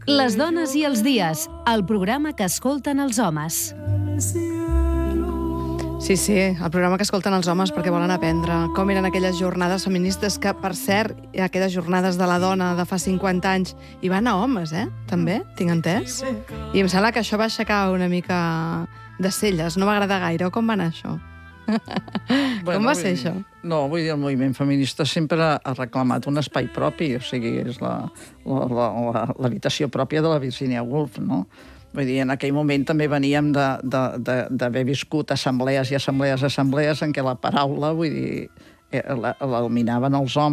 Les dones i els dies, el programa que escolten els homes. Sí, el programa que escolten els homes perquè volen aprendre com eren aquelles jornades feministes que, per cert, aquelles jornades de la dona de fa 50 anys hi van a homes, també, tinc entès? Sí. I em sembla que això va aixecar una mica de celles, no m'agrada gaire. Com va anar això? Com va ser això? No, vull dir, el moviment feminista sempre ha reclamat un espai propi, o sigui, és l'habitació pròpia de la Virginia Woolf, no? Vull dir, en aquell moment també veníem d'haver viscut assemblees i assemblees en què la paraula, vull dir, la dominaven els homes.